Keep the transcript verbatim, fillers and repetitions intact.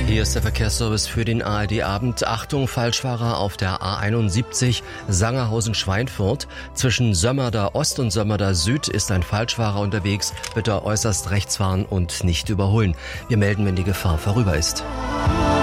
Hier ist der Verkehrsservice für den A R D-Abend. Achtung, Falschfahrer auf der A einundsiebzig Sangerhausen-Schweinfurt. Zwischen Sömmerda Ost und Sömmerda Süd ist ein Falschfahrer unterwegs. Bitte äußerst rechts fahren und nicht überholen. Wir melden, wenn die Gefahr vorüber ist.